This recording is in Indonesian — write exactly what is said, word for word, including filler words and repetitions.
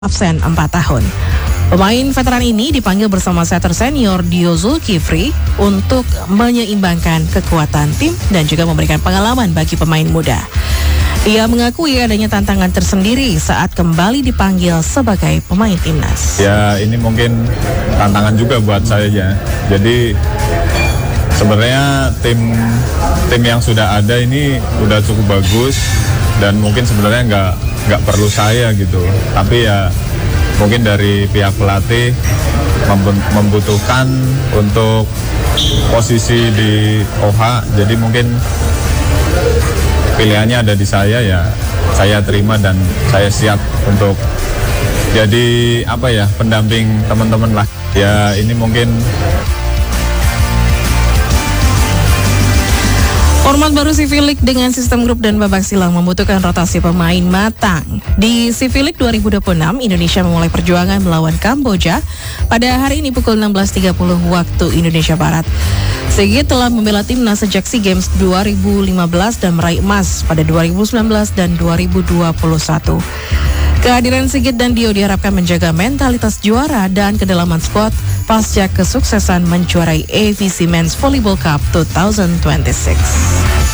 absen empat tahun. Pemain veteran ini dipanggil bersama setter senior Dio Zulkifli untuk menyeimbangkan kekuatan tim dan juga memberikan pengalaman bagi pemain muda. Ia mengakui adanya tantangan tersendiri saat kembali dipanggil sebagai pemain timnas. Ya, ini mungkin tantangan juga buat saya ya. Jadi sebenarnya tim tim yang sudah ada ini udah cukup bagus dan mungkin sebenarnya nggak nggak perlu saya gitu. Tapi ya mungkin dari pihak pelatih membutuhkan untuk posisi di O H, jadi mungkin pilihannya ada di saya, ya saya terima dan saya siap untuk jadi apa ya, pendamping teman-teman lah. Ya ini mungkin format baru Civilik dengan sistem grup dan babak silang membutuhkan rotasi pemain matang. Di Civilik dua ribu dua puluh enam, Indonesia memulai perjuangan melawan Kamboja pada hari ini pukul enam belas tiga puluh waktu Indonesia Barat. Sigit telah membela timnas sejak SEA Games dua ribu lima belas dan meraih emas pada dua ribu sembilan belas dan dua ribu dua puluh satu. Kehadiran Sigit dan Dio diharapkan menjaga mentalitas juara dan kedalaman skuad pasca kesuksesan menjuarai A V C Men's Volleyball Cup dua ribu dua puluh enam.